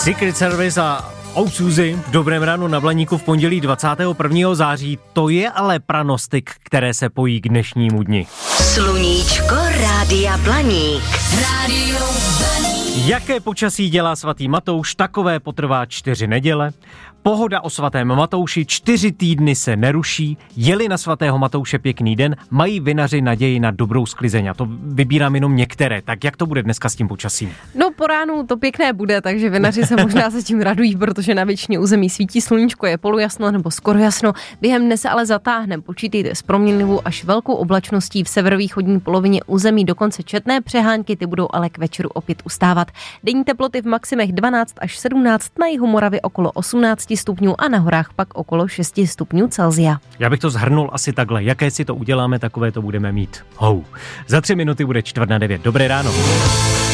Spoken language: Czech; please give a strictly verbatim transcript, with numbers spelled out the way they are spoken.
Secret Service a Oh Suzy v Dobrém ránu na Blaníku v pondělí dvacátého prvního září. To je ale pranostik, které se pojí k dnešnímu dni. Sluníčko Rádia Blaník. Rádio Blaník. Jaké počasí dělá svatý Matouš, takové potrvá čtyři neděle. Pohoda o svatém Matouši čtyři týdny se neruší. Jeli na svatého Matouše pěkný den, mají vinaři naději na dobrou sklizeň. A to vybírám jenom některé. Tak jak to bude dneska s tím počasím? No po ránu to pěkné bude, takže vinaři se možná se tím radují, protože na většině území svítí sluníčko, je polojasno nebo skoro jasno. Během dne se ale zatáhne. Počítejte s proměnlivou až velkou oblačností v severovýchodní polovině území, dokonce četné přehánky, ty budou ale k večeru opět ustávat. Denní teploty v maximech dvanáct až sedmnáct, na jihu Moravy okolo osmnáct stupňů a na horách pak okolo šest stupňů Celsia. Já bych to shrnul asi takhle. Jaké si to uděláme, takové to budeme mít. Hou. Za tři minuty bude čtvrt na devět. Dobré ráno.